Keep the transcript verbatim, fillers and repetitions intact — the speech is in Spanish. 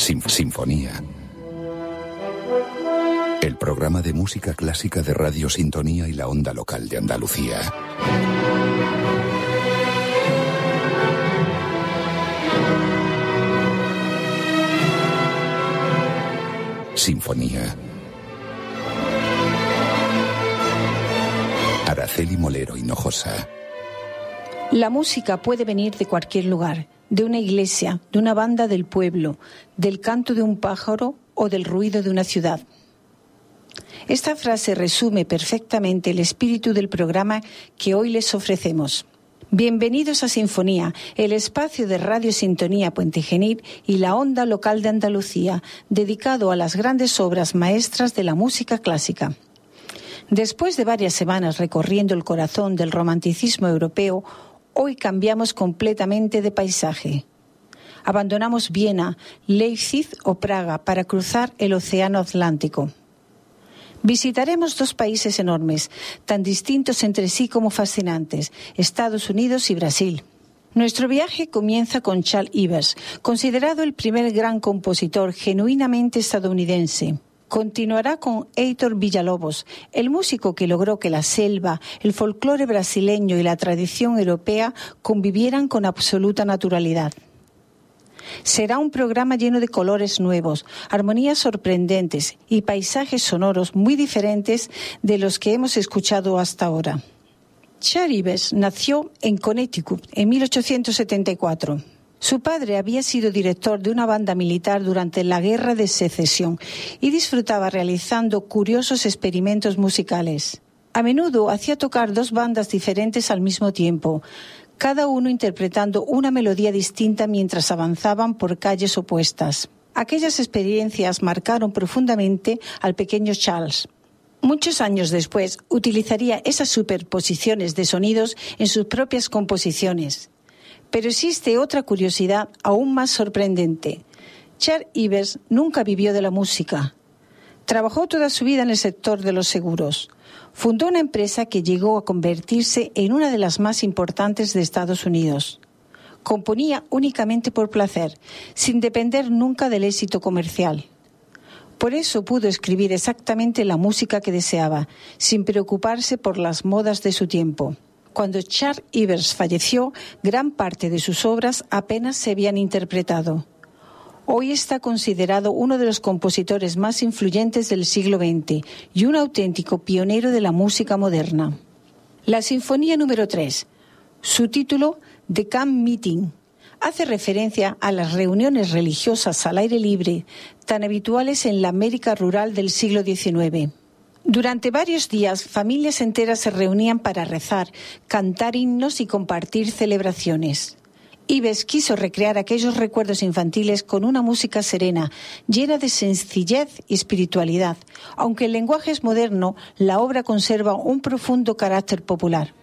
Sin- Sinfonía. El programa de música clásica de Radio Sintonía y la onda local de Andalucía. Sinfonía. Araceli Molero Hinojosa. La música puede venir de cualquier lugar, de una iglesia, de una banda del pueblo, del canto de un pájaro o del ruido de una ciudad. Esta frase resume perfectamente el espíritu del programa que hoy les ofrecemos. Bienvenidos a Sinfonía, el espacio de Radio Sintonía Puente Genil y la onda local de Andalucía, dedicado a las grandes obras maestras de la música clásica. Después de varias semanas recorriendo el corazón del romanticismo europeo, hoy cambiamos completamente de paisaje. Abandonamos Viena, Leipzig o Praga para cruzar el Océano Atlántico. Visitaremos dos países enormes, tan distintos entre sí como fascinantes, Estados Unidos y Brasil. Nuestro viaje comienza con Charles Ives, considerado el primer gran compositor genuinamente estadounidense. Continuará con Heitor Villa-Lobos, el músico que logró que la selva, el folclore brasileño y la tradición europea convivieran con absoluta naturalidad. Será un programa lleno de colores nuevos, armonías sorprendentes y paisajes sonoros muy diferentes de los que hemos escuchado hasta ahora. Charles Ives nació en Connecticut en mil ochocientos setenta y cuatro. Su padre había sido director de una banda militar durante la Guerra de Secesión y disfrutaba realizando curiosos experimentos musicales. A menudo hacía tocar dos bandas diferentes al mismo tiempo, cada uno interpretando una melodía distinta mientras avanzaban por calles opuestas. Aquellas experiencias marcaron profundamente al pequeño Charles. Muchos años después, utilizaría esas superposiciones de sonidos en sus propias composiciones. Pero existe otra curiosidad aún más sorprendente. Charles Ives nunca vivió de la música. Trabajó toda su vida en el sector de los seguros. Fundó una empresa que llegó a convertirse en una de las más importantes de Estados Unidos. Componía únicamente por placer, sin depender nunca del éxito comercial. Por eso pudo escribir exactamente la música que deseaba, sin preocuparse por las modas de su tiempo. Cuando Charles Ives falleció, gran parte de sus obras apenas se habían interpretado. Hoy está considerado uno de los compositores más influyentes del siglo veinte y un auténtico pionero de la música moderna. La Sinfonía número tres, su título, The Camp Meeting, hace referencia a las reuniones religiosas al aire libre, tan habituales en la América rural del siglo diecinueve. Durante varios días, familias enteras se reunían para rezar, cantar himnos y compartir celebraciones. Ives quiso recrear aquellos recuerdos infantiles con una música serena, llena de sencillez y espiritualidad. Aunque el lenguaje es moderno, la obra conserva un profundo carácter popular.